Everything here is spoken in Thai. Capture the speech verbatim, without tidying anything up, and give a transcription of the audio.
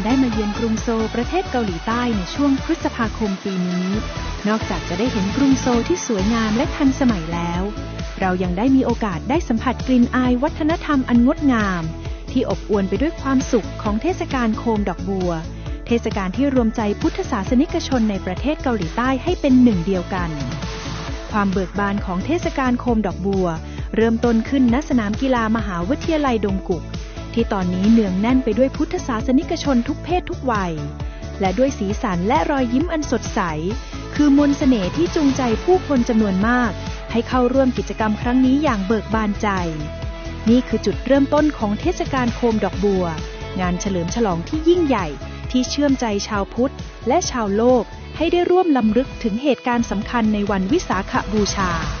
ได้มาเยือนกรุงโซลประเทศเกาหลีใต้ในช่วงพฤษภาคมปีนี้นอกจากจะได้เห็นกรุงโซลที่สวยงามและทันสมัยแล้วเรายังได้มีโอกาสได้สัมผัสกลิ่นอายวัฒนธรรมอันงดงามที่อบอวลไปด้วยความสุขของเทศกาลโคมดอกบัวเทศกาลที่รวมใจพุทธศาสนิกชนในประเทศเกาหลีใต้ให้เป็นหนึ่งเดียวกันความเบิกบานของเทศกาลโคมดอกบัวเริ่มต้นขึ้นณสนามกีฬามหาวิทยาลัยดงกุกที่ตอนนี้เนืองแน่นไปด้วยพุทธศาสนิกชนทุกเพศทุกวัยและด้วยสีสันและรอยยิ้มอันสดใสคือมนต์เสน่ห์ที่จูงใจผู้คนจำนวนมากให้เข้าร่วมกิจกรรมครั้งนี้อย่างเบิกบานใจนี่คือจุดเริ่มต้นของเทศกาลโคมดอกบัวงานเฉลิมฉลองที่ยิ่งใหญ่ที่เชื่อมใจชาวพุทธและชาวโลกให้ได้ร่วมรำลึกถึงเหตุการณ์สำคัญในวันวิสาขบูชา